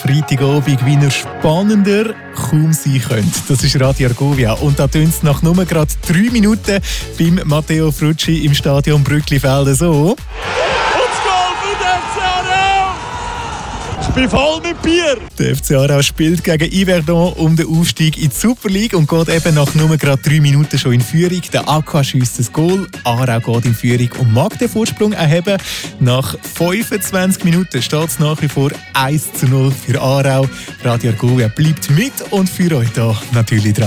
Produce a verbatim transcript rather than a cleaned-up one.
Freitagabend, wie er spannender kaum sein könnte. Das ist Radio Argovia. Und da tönt es nach nur gerade drei Minuten beim Matteo Frutschi im Stadion Brücklifelde so. Ich bin voll mit Bier! Der F C Aarau spielt gegen Yverdon um den Aufstieg in die Super League und geht eben nach nur gerade drei Minuten schon in Führung. Der A K schiesst das Goal, Aarau geht in Führung und mag den Vorsprung erheben. Nach fünfundzwanzig Minuten steht es nach wie vor eins zu null für Aarau. Radio Argovia bleibt mit und für euch da natürlich dran.